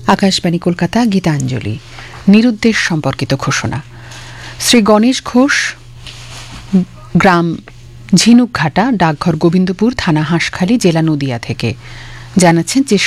আকাশবাণী কলকাতা গীতাঞ্জলি নিরুদ্দেশ সম্পর্কিত ঘোষণা। শ্রী গণেশ ঘোষ, গ্রাম ঝিনুকঘাটা, ডাকঘর গোবিন্দপুর, থানা হাঁসখালি, জেলা নদিয়া থেকে জানাচ্ছেন যে